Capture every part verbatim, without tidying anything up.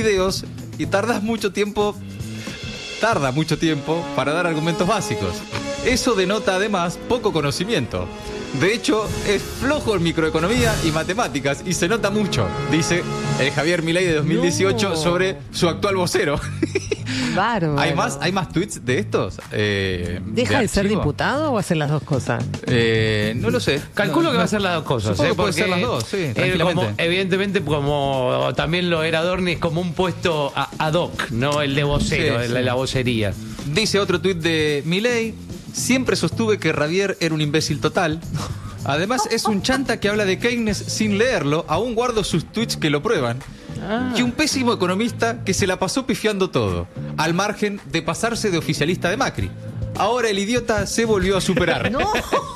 videos y tardás mucho tiempo, tarda mucho tiempo para dar argumentos básicos. Eso denota además poco conocimiento. De hecho, es flojo en microeconomía y matemáticas y se nota mucho, dice el Javier Milei de dos mil dieciocho no. sobre su actual vocero. Bárbaro. ¿Hay más, ¿Hay más tweets de estos? Eh, ¿Deja de, de ser diputado o hacer las dos cosas? Eh, no lo sé. Calculo no, que no. va a ser las dos cosas. Supongo ¿eh? que puede ser las dos, sí, tranquilamente. Como, evidentemente, como también lo era Adorni, es como un puesto a, ad hoc, ¿no? El de vocero, Sí, la, sí. la vocería. Dice otro tuit de Milei: siempre sostuve que Javier era un imbécil total. Además, es un chanta que habla de Keynes sin leerlo. Aún guardo sus tweets que lo prueban. Ah. Y un pésimo economista que se la pasó pifiando todo, al margen de pasarse de oficialista de Macri. Ahora el idiota se volvió a superar. ¡No!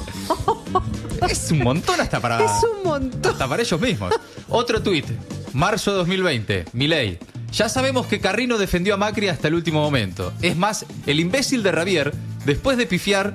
Es un montón hasta para... Es un montón. Hasta para ellos mismos. Otro tuit, marzo de dos mil veinte, Milei: ya sabemos que Carrino defendió a Macri hasta el último momento. Es más, el imbécil de Javier, después de pifiar...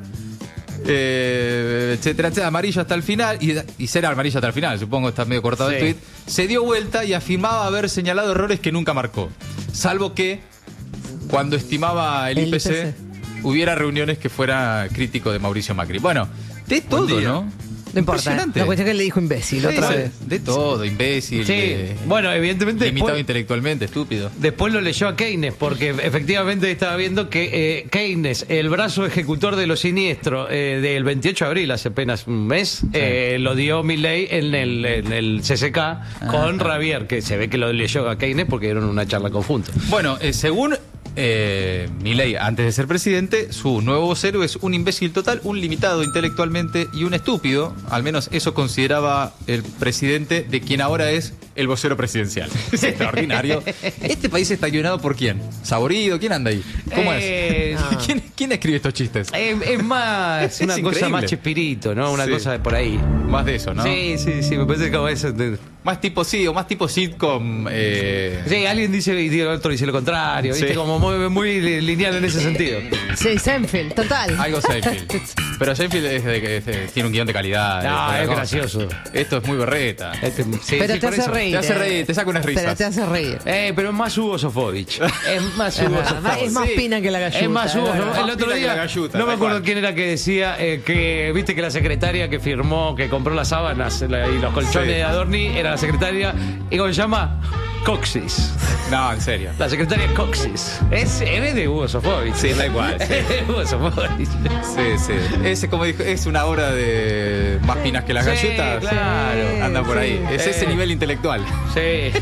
Eh, etcétera, etcétera, amarillo hasta el final y, y será amarillo hasta el final, supongo que está medio cortado sí. el tweet, se dio vuelta y afirmaba haber señalado errores que nunca marcó, salvo que cuando estimaba el, el I P C, I P C hubiera reuniones que fuera crítico de Mauricio Macri. Bueno, de todo, ¿no? No importa, la cuestión es que le dijo imbécil sí, otra sí, vez. De todo, imbécil. Sí. De, bueno, evidentemente. Limitado después, intelectualmente, estúpido. Después lo leyó a Keynes, porque efectivamente estaba viendo que eh, Keynes, el brazo ejecutor de lo siniestro, eh, del veintiocho de abril, hace apenas un mes, sí. eh, lo dio Milei en el, en el C C K ah, con ah. Javier, que se ve que lo leyó a Keynes porque dieron una charla conjunta. Bueno, eh, según. Eh, Milei, antes de ser presidente, su nuevo vocero es un imbécil total, un limitado intelectualmente y un estúpido. Al menos eso consideraba el presidente de quien ahora es el vocero presidencial. Es extraordinario. ¿Este país está guionado por quién? ¿Saborido? ¿Quién anda ahí? ¿Cómo eh, es? No. ¿Quién, ¿Quién escribe estos chistes? Eh, es más es una cosa más Chespirito, ¿no? Una sí. cosa de por ahí. Más de eso, ¿no? Sí, sí, sí, me parece que como eso. De... Más tipo sí, o más tipo sitcom. Eh... Sí, alguien dice y el otro dice lo contrario, sí. ¿viste? Como muy, muy lineal en ese sentido. Sí, Seinfeld, total. Algo Seinfeld. Pero Seinfeld es de, es de, tiene un guión de calidad. No, es, es gracioso. Esto es muy berreta. Este, sí, pero sí, te hace eso. reír. Te hace reír, te saca unas risas. Pero te hace reír. Eh, pero es más Hugo Sofovich. Es más Hugo Sofovich. Es más sí. pina que la galluta. Es más Hugo Sofovich. El otro día, galluta, no me acuerdo cual. quién era que decía eh, que, viste que la secretaria que firmó, que compró las sábanas la, y los colchones sí. de Adorni, era la secretaria, y cómo se llama, Coxis. No, en serio. La secretaria Coxis. Es, es de Hugo Sofovich. Sí, da igual. Sí. Es de Hugo Sofovich. Sí, sí. Ese, como dijo, es una obra de más pinas que las sí, galletas. Claro. Anda por ahí. Es eh. ese nivel intelectual. Sí.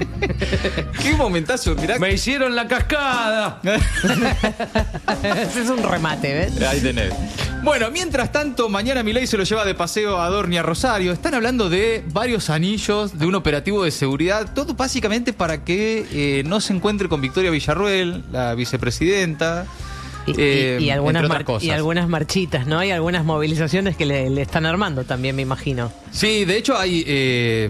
Qué momentazo, mirá. Me hicieron la cascada. Ese es un remate, ¿ves? Ahí tenés. Bueno, mientras tanto, mañana Milei se lo lleva de paseo a Adorni a Rosario. Están hablando de varios anillos, de un operativo de seguridad, todo básicamente para que eh, no se encuentre con Victoria Villarruel, la vicepresidenta. Y, eh, y, y, algunas mar, cosas. y algunas marchitas, ¿no? Y algunas movilizaciones que le, le están armando también, me imagino. Sí, de hecho hay eh,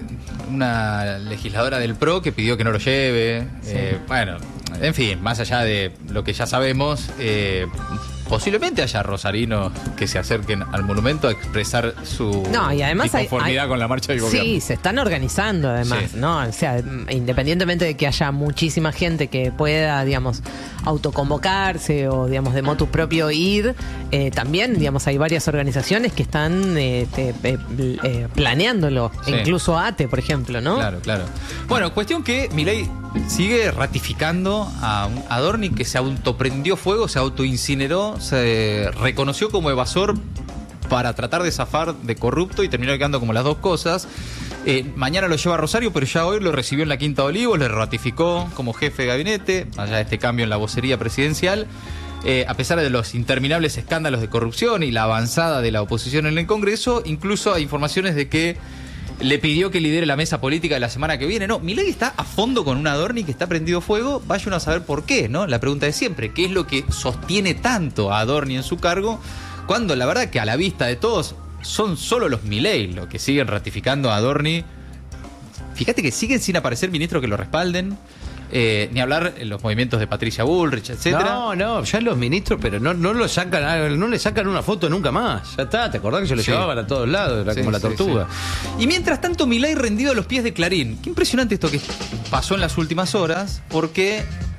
una legisladora del P R O que pidió que no lo lleve. Sí. Eh, bueno, en fin, más allá de lo que ya sabemos, eh, posiblemente haya rosarinos que se acerquen al monumento a expresar su no, y además inconformidad hay, hay, con la marcha del gobierno. Sí, se están organizando además, sí. ¿no? O sea, independientemente de que haya muchísima gente que pueda, digamos, autoconvocarse o, digamos, de motu propio ir, eh, también, digamos, hay varias organizaciones que están eh, te, eh, eh, planeándolo, sí. Incluso A T E, por ejemplo, ¿no? Claro, claro. Bueno, cuestión que Milei sigue ratificando a un Adorni que se autoprendió fuego, se autoincineró, se reconoció como evasor para tratar de zafar de corrupto y terminó quedando como las dos cosas. Eh, mañana lo lleva a Rosario, pero ya hoy lo recibió en la Quinta de Olivos, le ratificó como jefe de gabinete, allá de este cambio en la vocería presidencial. Eh, a pesar de los interminables escándalos de corrupción y la avanzada de la oposición en el Congreso, incluso hay informaciones de que le pidió que lidere la mesa política de la semana que viene. No, Milei está a fondo con un Adorni que está prendido fuego. Vaya uno a saber por qué, ¿no? La pregunta de siempre, ¿qué es lo que sostiene tanto a Adorni en su cargo? Cuando la verdad que a la vista de todos son solo los Milei los que siguen ratificando a Adorni. Fíjate que siguen sin aparecer ministros que lo respalden. Eh, ni hablar en los movimientos de Patricia Bullrich, etcétera. No, no, ya los ministros, pero no, no lo sacan, no le sacan una foto nunca más. Ya está, ¿te acordás que se lo Sí. llevaban a todos lados? Era Sí, como la sí, tortuga. sí. Y mientras tanto, Milei rendido a los pies de Clarín. Qué impresionante esto que pasó en las últimas horas, porque,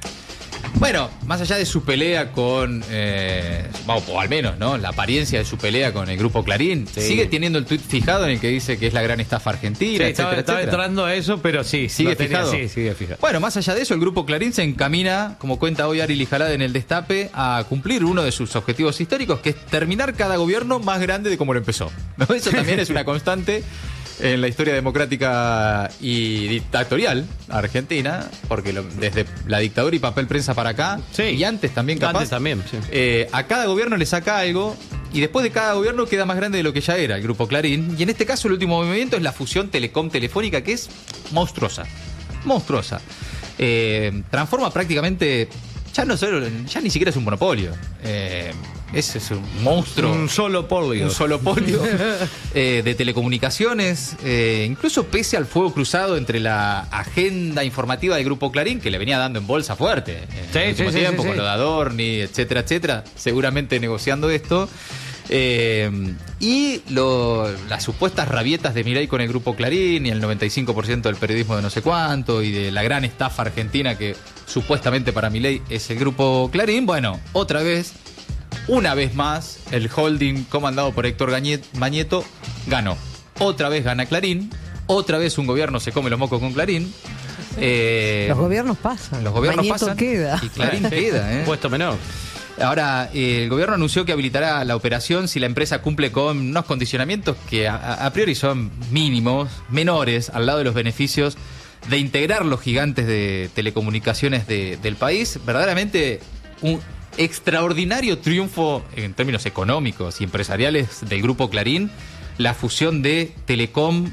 bueno, más allá de su pelea con, eh, o al menos, ¿no? La apariencia de su pelea con el grupo Clarín, Sí. sigue teniendo el tuit fijado en el que dice que es la gran estafa argentina, Sí, etcétera, estaba, estaba etcétera. entrando a eso, pero sí. ¿Sigue lo tenía, fijado? Sí, sigue fijado. Bueno, más allá de eso, el grupo Clarín se encamina, como cuenta hoy Ari Lijalade en el Destape, a cumplir uno de sus objetivos históricos, que es terminar cada gobierno más grande de como lo empezó. ¿No? Eso también es una constante en la historia democrática y dictatorial argentina, porque lo- desde la dictadura y papel prensa para acá, Sí. y antes también capaz, Antes también, sí. eh, a cada gobierno le saca algo y después de cada gobierno queda más grande de lo que ya era el grupo Clarín. Y en este caso el último movimiento es la fusión Telecom-Telefónica, que es monstruosa, monstruosa. Eh, transforma prácticamente, ya no solo, ya ni siquiera es un monopolio, eh, es, es un monstruo. Un solo polio. Un solo polio eh, de telecomunicaciones, eh, incluso pese al fuego cruzado entre la agenda informativa del Grupo Clarín, que le venía dando en bolsa fuerte en Sí, el último sí, sí, tiempo, sí, con sí. lo de Adorni, etcétera, etcétera, seguramente negociando esto. Eh, y lo- las supuestas rabietas de Milei con el Grupo Clarín y el noventa y cinco por ciento del periodismo de no sé cuánto y de la gran estafa argentina que supuestamente para Milei es el Grupo Clarín. Bueno, otra vez, una vez más, el holding comandado por Héctor Gañet- Mañeto ganó. Otra vez gana Clarín, otra vez un gobierno se come los mocos con Clarín. Eh, Los gobiernos pasan. los gobiernos Mañeto pasan queda. y Clarín queda, ¿eh? Puesto menor. Ahora, eh, el gobierno anunció que habilitará la operación si la empresa cumple con unos condicionamientos que a, a priori son mínimos, menores, al lado de los beneficios de integrar los gigantes de telecomunicaciones de- del país. Verdaderamente un extraordinario triunfo en términos económicos y empresariales del Grupo Clarín, la fusión de Telecom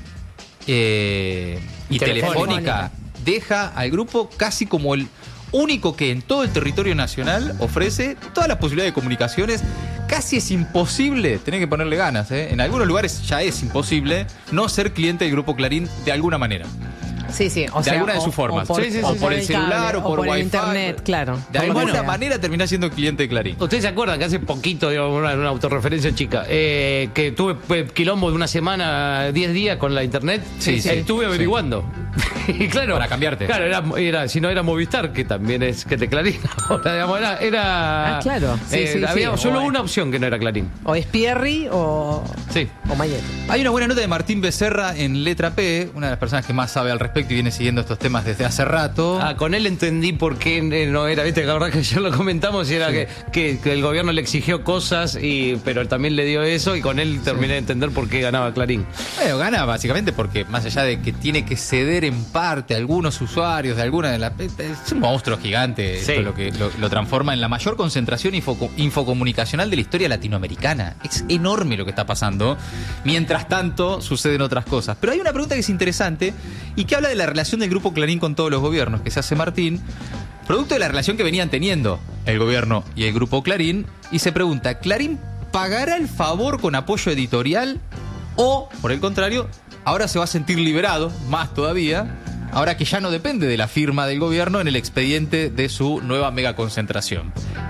eh, y Telefónica. Telefónica deja al grupo casi como el único que en todo el territorio nacional ofrece todas las posibilidades de comunicaciones. Casi es imposible, tenés que ponerle ganas, ¿eh? En algunos lugares ya es imposible no ser cliente del Grupo Clarín de alguna manera. Sí, sí, o De sea, alguna de o- sus formas. O por, Sí, sí, sí, o sí. por el celular, cable, o por, el wifi. internet, claro. De Por lo que alguna sea. manera terminás siendo cliente de Clarín. ¿Ustedes se acuerdan que hace poquito, digamos, una, una autorreferencia chica, eh, que tuve eh, quilombo de una semana, diez días con la internet? Sí, sí, Eh, Estuve sí. averiguando. Y claro. Para cambiarte. Claro, era, era, si no era Movistar, que también es que te Clarín. Ahora, digamos, era. era Ah, claro. Sí, eh, sí, había sí. solo O- una opción que no era Clarín. O es Pierri o, Sí. o Mañeto. Hay una buena nota de Martín Becerra en Letra P, una de las personas que más sabe al respecto y viene siguiendo estos temas desde hace rato. Ah, con él entendí por qué eh, no era, viste, la verdad que ayer lo comentamos y era que, que- que el gobierno le exigió cosas, y pero también le dio eso, y con él terminé de entender por qué ganaba Clarín. Bueno, gana básicamente porque más allá de que tiene que ceder en parte a algunos usuarios de alguna de las... Es un monstruo gigante, Sí. esto lo que lo, lo transforma en la mayor concentración info- infocomunicacional de la historia latinoamericana. Es enorme lo que está pasando. Mientras tanto, suceden otras cosas. Pero hay una pregunta que es interesante y que habla de la relación del Grupo Clarín con todos los gobiernos, que se hace Martín, producto de la relación que venían teniendo el gobierno y el Grupo Clarín, y se pregunta, ¿Clarín pagará el favor con apoyo editorial o, por el contrario, ahora se va a sentir liberado, más todavía, ahora que ya no depende de la firma del gobierno en el expediente de su nueva megaconcentración?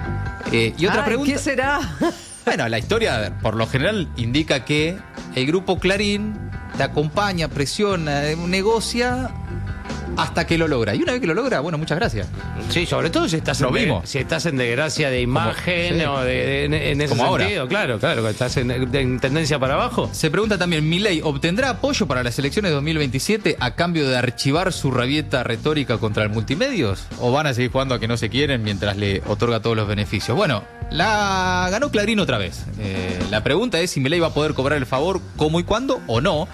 Eh, y otra Ay, pregunta... ¿qué será? Bueno, la historia, a ver, por lo general, indica que el Grupo Clarín te acompaña, presiona, eh, negocia hasta que lo logra. Y una vez que lo logra, bueno, muchas gracias. Sí, sobre todo si estás, Lo en, de- vimos. si estás en desgracia de imagen, sí. o de, de- en, en ese Como ahora. sentido, claro, claro, que estás en, de- en tendencia para abajo. Se pregunta también, ¿Milei obtendrá apoyo para las elecciones de dos mil veintisiete a cambio de archivar su rabieta retórica contra el multimedios? ¿O van a seguir jugando a que no se quieren mientras le otorga todos los beneficios? Bueno, la ganó Clarín otra vez. Eh, la pregunta es si Milei va a poder cobrar el favor, cómo y cuándo, o no.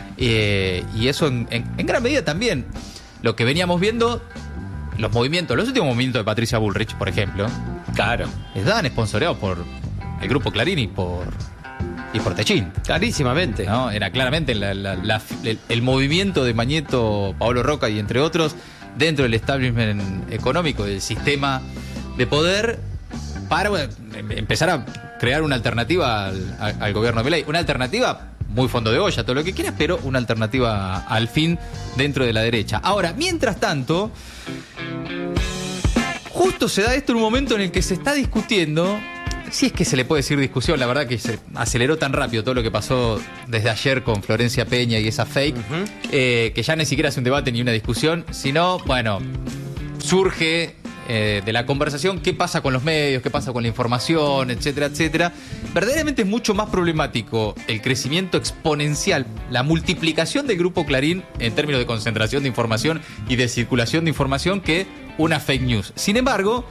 Eh, y eso en, en- en gran medida también lo que veníamos viendo, los movimientos, los últimos movimientos de Patricia Bullrich, por ejemplo, Claro. estaban esponsoreados por el Grupo Clarín y por, y por Techín. Clarísimamente. ¿No? Era claramente la- la- la- el, el movimiento de Mañeto, Paolo Roca y entre otros dentro del establishment económico, del sistema de poder, para bueno, em- empezar a crear una alternativa al, al- al gobierno de Milei. Una alternativa muy fondo de olla, todo lo que quieras, pero una alternativa al fin dentro de la derecha. Ahora, mientras tanto, justo se da esto en un momento en el que se está discutiendo, si es que se le puede decir discusión, la verdad que se aceleró tan rápido todo lo que pasó desde ayer con Florencia Peña y esa fake, uh-huh. eh, que ya ni siquiera es un debate ni una discusión, sino, bueno, surge eh, de la conversación qué pasa con los medios, qué pasa con la información, etcétera, etcétera. Verdaderamente es mucho más problemático el crecimiento exponencial, la multiplicación del Grupo Clarín en términos de concentración de información y de circulación de información que una fake news. Sin embargo,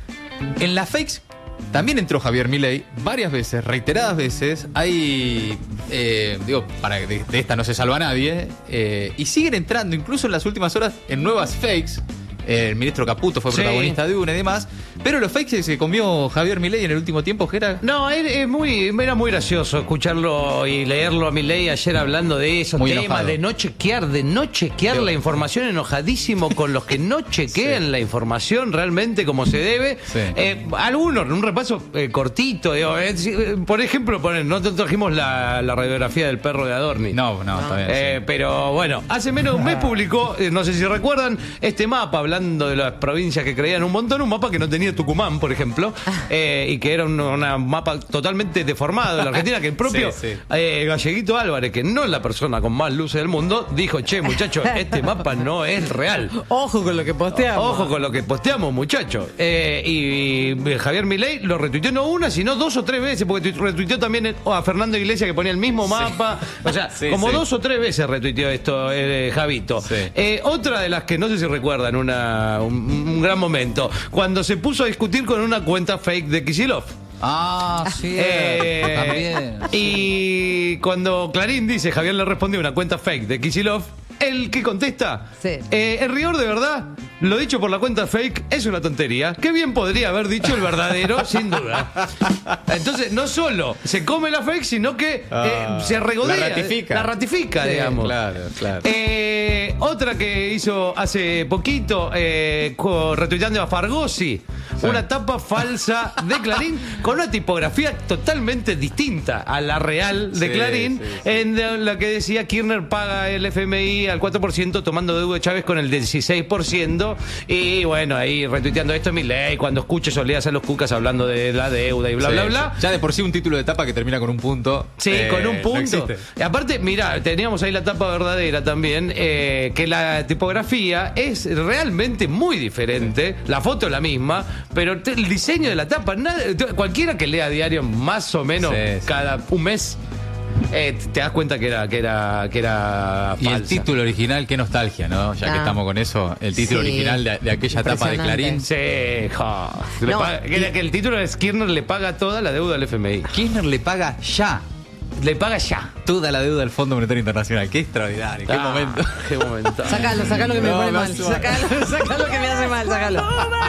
en las fakes también entró Javier Milei varias veces, reiteradas veces. Hay, eh, digo, para de, de esta no se salva nadie, eh, y siguen entrando, incluso en las últimas horas, en nuevas fakes. El ministro Caputo fue sí. protagonista de una y demás. Pero los fakes que se comió Javier Milei en el último tiempo, Gera. No, es muy, era muy gracioso escucharlo y leerlo a Milei ayer hablando de esos muy temas, enojado. de no chequear, de no chequear sí. la información, enojadísimo con los que no chequean sí. la información realmente como se debe. Sí. Eh, algunos, un repaso eh, cortito, digo, eh, por ejemplo, poner, no trajimos la, la radiografía del perro de Adorni. No, no, está bien. Eh, sí. Pero bueno, hace menos de un mes publicó, eh, no sé si recuerdan, este mapa hablando de las provincias que creían un montón, un mapa que no tenía Tucumán, por ejemplo, eh, y que era un una mapa totalmente deformado de la Argentina, que el propio sí, sí. Eh, Galleguito Álvarez, que no es la persona con más luces del mundo, dijo, che, muchachos, este mapa no es real. Ojo con lo que posteamos. Ojo con lo que posteamos, muchachos. Eh, y, y Javier Milei lo retuiteó no una, sino dos o tres veces, porque retuiteó también a Fernando Iglesias, que ponía el mismo mapa. Sí. O sea, sí, como sí. dos o tres veces retuiteó esto eh, Javito. Sí. Eh, otra de las que no sé si recuerdan, una, un, un gran momento, cuando se puso a discutir con una cuenta fake de Kicillof. Ah, sí. Eh, también. Y cuando Clarín dice, Javier le respondió una cuenta fake de Kicillof, el que contesta, sí. eh, el rigor de verdad, lo dicho por la cuenta fake es una tontería. Qué bien podría haber dicho el verdadero, sin duda. Entonces, no solo se come la fake, sino que ah, eh, se regodea. La ratifica. La ratifica, sí, digamos. Claro, claro. Eh, otra que hizo hace poquito, eh, con, retuiteando a Fargosi, sí. una tapa falsa de Clarín con una tipografía totalmente distinta a la real de sí, Clarín, sí, sí. en la que decía Kirchner paga el F M I al cuatro por ciento tomando de Hugo Chávez con el dieciséis por ciento. Y bueno, ahí retuiteando esto en Milei, cuando escuche solías a los cucas hablando de la deuda y bla, sí, bla, bla. Sí. Ya de por sí un título de tapa que termina con un punto. Sí, eh, con un punto. No y aparte, mira, teníamos ahí la tapa verdadera también, eh, que la tipografía es realmente muy diferente. Sí. La foto es la misma, pero el diseño de la tapa, nada, cualquiera que lea diario más o menos sí, sí. cada un mes, Eh, te das cuenta que era que era que era falsa. Y el título original, qué nostalgia, ¿no? Ya ah. que estamos con eso, el título sí. original de, de aquella etapa de Clarín. Sí, jo. no, paga, que, que el título es Kirchner le paga toda la deuda al F M I. Kirchner le paga ya. Le paga ya. Toda la deuda del Fondo Monetario Internacional. Qué extraordinario, qué ah, momento. Qué momento. Sacalo, sacalo que me no, pone mal. Sacalo, sacalo que me hace mal, sacalo.